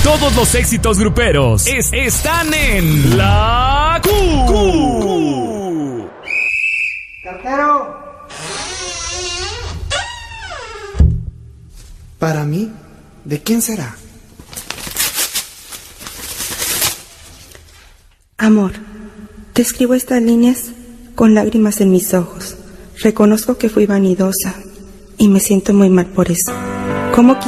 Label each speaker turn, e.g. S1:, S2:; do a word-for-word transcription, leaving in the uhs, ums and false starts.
S1: Todos los éxitos gruperos es, están en La Q. Q.
S2: ¡Cartero! Para mí, ¿de quién será?
S3: Amor, te escribo estas líneas con lágrimas en mis ojos. Reconozco que fui vanidosa y me siento muy mal por eso. ¿Cómo quisiera